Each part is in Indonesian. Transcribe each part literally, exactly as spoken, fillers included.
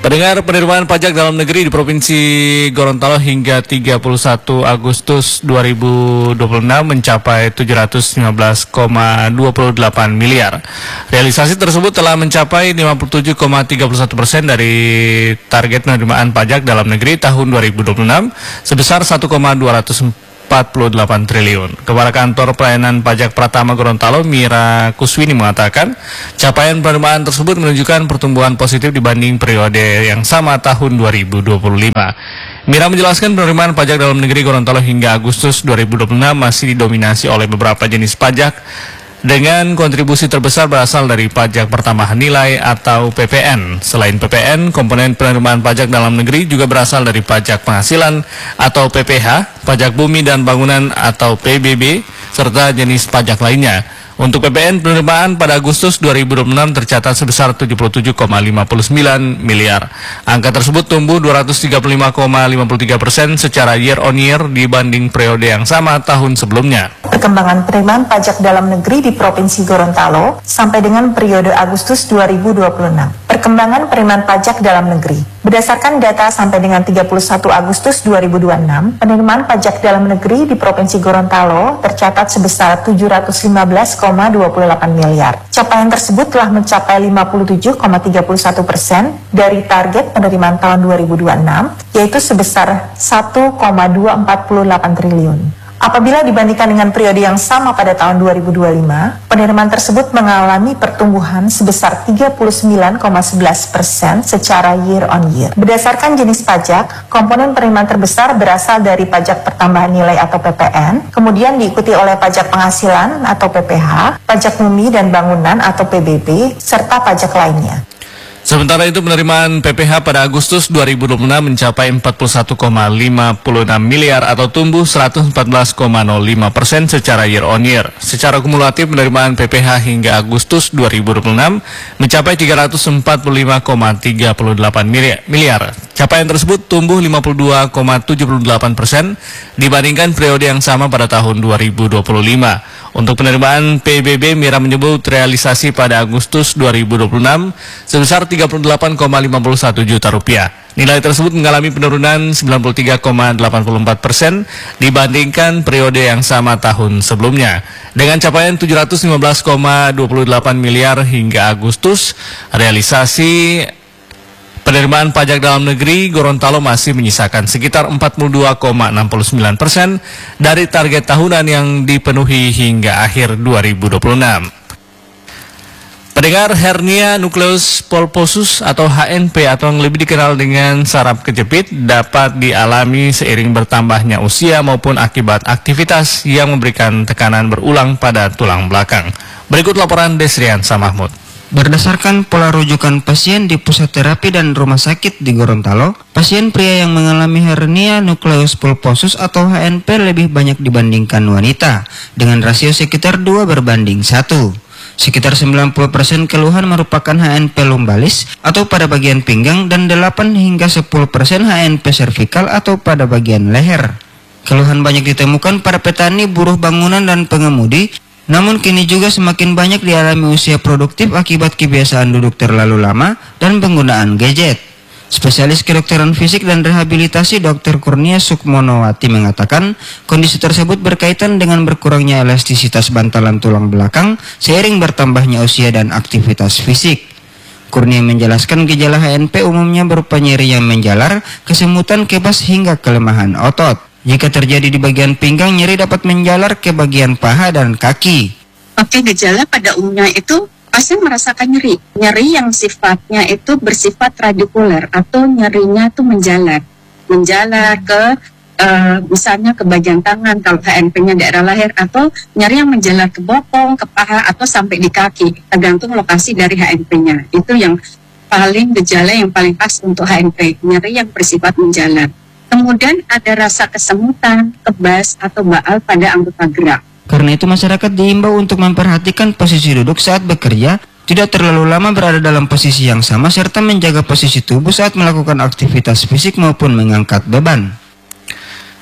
Pendengar, penerimaan pajak dalam negeri di Provinsi Gorontalo hingga tiga puluh satu Agustus dua ribu dua puluh enam mencapai tujuh ratus lima belas koma dua delapan miliar. Realisasi tersebut telah mencapai lima puluh tujuh koma tiga satu persen dari target penerimaan pajak dalam negeri tahun dua ribu dua puluh enam sebesar satu koma dua empat delapan triliun. Kepala Kantor Pelayanan Pajak Pratama Gorontalo, Mira Kuswini, mengatakan capaian penerimaan tersebut menunjukkan pertumbuhan positif dibanding periode yang sama tahun dua ribu dua puluh lima. Mira menjelaskan penerimaan pajak dalam negeri Gorontalo hingga Agustus dua ribu dua puluh enam masih didominasi oleh beberapa jenis pajak dengan kontribusi terbesar berasal dari pajak pertambahan nilai atau P P N. Selain P P N, komponen penerimaan pajak dalam negeri juga berasal dari pajak penghasilan atau P P H, pajak bumi dan bangunan atau P B B, serta jenis pajak lainnya. Untuk P P N, penerimaan pada Agustus dua ribu dua puluh enam tercatat sebesar tujuh puluh tujuh koma lima sembilan miliar. Angka tersebut tumbuh dua ratus tiga puluh lima koma lima tiga persen secara year on year dibanding periode yang sama tahun sebelumnya. Perkembangan penerimaan pajak dalam negeri di Provinsi Gorontalo sampai dengan periode Agustus dua ribu dua puluh enam. Perkembangan penerimaan pajak dalam negeri. Berdasarkan data sampai dengan tiga puluh satu Agustus dua ribu dua puluh enam, penerimaan pajak dalam negeri di Provinsi Gorontalo tercatat sebesar tujuh ratus lima belas koma dua delapan miliar. Capaian tersebut telah mencapai lima puluh tujuh koma tiga satu persen dari target penerimaan tahun dua ribu dua puluh enam, yaitu sebesar satu koma dua empat delapan triliun. Apabila dibandingkan dengan periode yang sama pada tahun dua ribu dua puluh lima, penerimaan tersebut mengalami pertumbuhan sebesar tiga puluh sembilan koma sebelas persen secara year on year. Berdasarkan jenis pajak, komponen penerimaan terbesar berasal dari pajak pertambahan nilai atau P P N, kemudian diikuti oleh pajak penghasilan atau P P H, pajak bumi dan bangunan atau P B B, serta pajak lainnya. Sementara itu, penerimaan P P H pada Agustus dua ribu dua puluh enam mencapai empat puluh satu koma lima enam miliar atau tumbuh seratus empat belas koma nol lima persen secara year on year. Secara kumulatif, penerimaan P P H hingga Agustus dua ribu dua puluh enam mencapai tiga ratus empat puluh lima koma tiga delapan miliar. Capaian tersebut tumbuh lima puluh dua koma tujuh delapan persen dibandingkan periode yang sama pada tahun dua ribu dua puluh lima. Untuk penerimaan P B B, Mira menyebut realisasi pada Agustus dua ribu dua puluh enam sebesar tiga puluh delapan koma lima satu juta rupiah. Nilai tersebut mengalami penurunan sembilan puluh tiga koma delapan empat persen dibandingkan periode yang sama tahun sebelumnya. Dengan capaian tujuh ratus lima belas koma dua delapan miliar hingga Agustus, realisasi penerimaan pajak dalam negeri Gorontalo masih menyisakan sekitar empat puluh dua koma enam sembilan persen dari target tahunan yang dipenuhi hingga akhir dua ribu dua puluh enam. Pendengar, hernia nukleus pulposus atau H N P atau yang lebih dikenal dengan saraf kejepit dapat dialami seiring bertambahnya usia maupun akibat aktivitas yang memberikan tekanan berulang pada tulang belakang. Berikut laporan Desrian Samahmud. Berdasarkan pola rujukan pasien di pusat terapi dan rumah sakit di Gorontalo, pasien pria yang mengalami hernia nukleus pulposus atau H N P lebih banyak dibandingkan wanita, dengan rasio sekitar dua berbanding satu. Sekitar sembilan puluh persen keluhan merupakan H N P lumbalis atau pada bagian pinggang dan delapan hingga sepuluh persen H N P servikal atau pada bagian leher. Keluhan banyak ditemukan pada petani, buruh bangunan, dan pengemudi. Namun kini juga semakin banyak dialami usia produktif akibat kebiasaan duduk terlalu lama dan penggunaan gadget. Spesialis kedokteran fisik dan rehabilitasi Dokter Kurnia Sukmonowati mengatakan kondisi tersebut berkaitan dengan berkurangnya elastisitas bantalan tulang belakang seiring bertambahnya usia dan aktivitas fisik. Kurnia menjelaskan gejala H N P umumnya berupa nyeri yang menjalar, kesemutan, kebas hingga kelemahan otot. Jika terjadi di bagian pinggang, nyeri dapat menjalar ke bagian paha dan kaki. Oke, gejala pada umumnya itu pasien merasakan nyeri. Nyeri yang sifatnya itu bersifat radikuler atau nyerinya itu menjalar. Menjalar ke uh, misalnya ke bagian tangan kalau H N P-nya daerah leher, atau nyeri yang menjalar ke bokong, ke paha, atau sampai di kaki. Tergantung lokasi dari H N P-nya. Itu yang paling gejala yang paling pas untuk H N P. Nyeri yang bersifat menjalar. Kemudian ada rasa kesemutan, kebas, atau baal pada anggota gerak. Karena itu masyarakat diimbau untuk memperhatikan posisi duduk saat bekerja, tidak terlalu lama berada dalam posisi yang sama, serta menjaga posisi tubuh saat melakukan aktivitas fisik maupun mengangkat beban.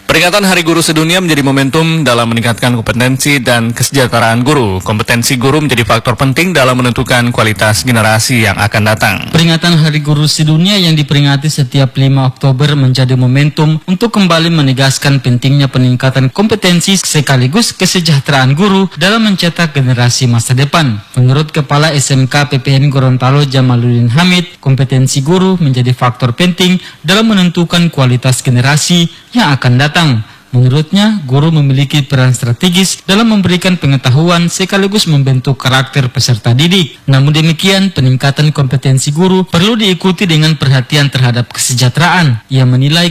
Peringatan Hari Guru Sedunia menjadi momentum dalam meningkatkan kompetensi dan kesejahteraan guru. Kompetensi guru menjadi faktor penting dalam menentukan kualitas generasi yang akan datang. Peringatan Hari Guru Sedunia yang diperingati setiap lima Oktober menjadi momentum untuk kembali menegaskan pentingnya peningkatan kompetensi sekaligus kesejahteraan guru dalam mencetak generasi masa depan. Menurut Kepala S M K P P N Gorontalo Jamaluddin Hamid, kompetensi guru menjadi faktor penting dalam menentukan kualitas generasi yang akan datang. Menurutnya, guru memiliki peran strategis dalam memberikan pengetahuan sekaligus membentuk karakter peserta didik. Namun demikian, peningkatan kompetensi guru perlu diikuti dengan perhatian terhadap kesejahteraan. Ia menilai